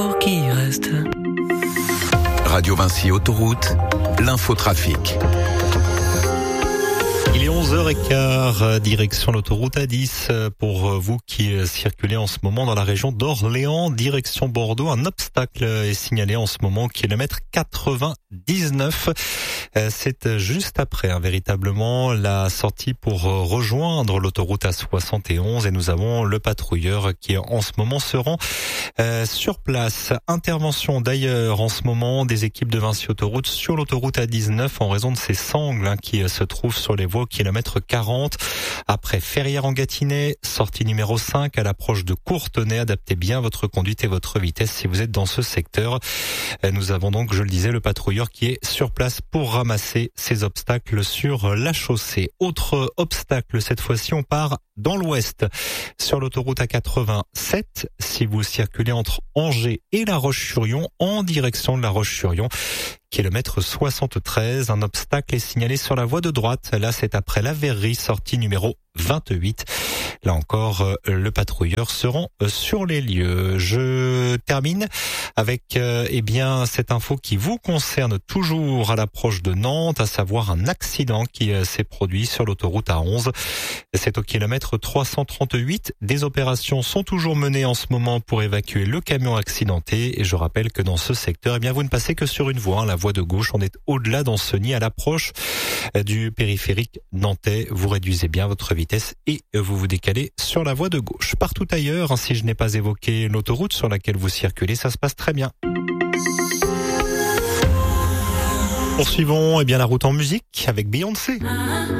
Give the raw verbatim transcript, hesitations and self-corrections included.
Pour qui reste. Radio Vinci Autoroute, l'infotrafic. Il est onze heures quinze, direction l'autoroute A dix pour vous qui circulez en ce moment dans la région d'Orléans, direction Bordeaux. Un obstacle est signalé en ce moment, kilomètre quatre-vingt-dix-neuf. C'est juste après, hein, véritablement, la sortie pour rejoindre l'autoroute A soixante et onze et nous avons le patrouilleur qui en ce moment se rend euh, sur place. Intervention d'ailleurs en ce moment des équipes de Vinci Autoroute sur l'autoroute A dix-neuf en raison de ces sangles hein, qui se trouvent sur les voies au kilomètre quarante. Après Ferrières-en-Gâtinais, sortie numéro cinq à l'approche de Courtenay. Adaptez bien votre conduite et votre vitesse si vous êtes dans ce secteur. Nous avons donc, je le disais, le patrouilleur qui est sur place pour ramasser ces obstacles sur la chaussée. Autre obstacle, cette fois-ci, on part dans l'ouest sur l'autoroute A quatre-vingt-sept. Si vous circulez entre Angers et La Roche-sur-Yon en direction de La Roche-sur-Yon, kilomètre soixante-treize, un obstacle est signalé sur la voie de droite. Là, c'est après la Verrerie, sortie numéro vingt-huit. Là encore, le patrouilleur se rend sur les lieux. Je termine avec euh, eh bien cette info qui vous concerne toujours à l'approche de Nantes, à savoir un accident qui euh, s'est produit sur l'autoroute A onze. C'est au kilomètre trois cent trente-huit. Des opérations sont toujours menées en ce moment pour évacuer le camion accidenté. Et je rappelle que dans ce secteur, eh bien vous ne passez que sur une voie, hein, la voie de gauche. On est au-delà d'Ancenis, à l'approche du périphérique nantais. Vous réduisez bien votre vitesse et vous vous décalez sur la voie de gauche. Partout ailleurs, si je n'ai pas évoqué l'autoroute sur laquelle vous circulez, ça se passe très bien. Poursuivons eh bien la route en musique avec Beyoncé.